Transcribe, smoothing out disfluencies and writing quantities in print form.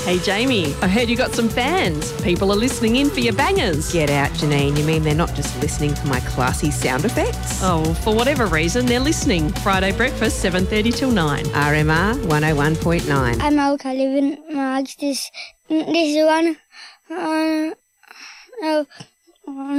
Hey, Jamie, I heard you got some fans. People are listening in for your bangers. Get out, Janine. You mean they're not just listening for my classy sound effects? Oh, for whatever reason, they're listening. Friday breakfast, 7:30 till 9. RMR 101.9. I'm Alka Living Marks. This one.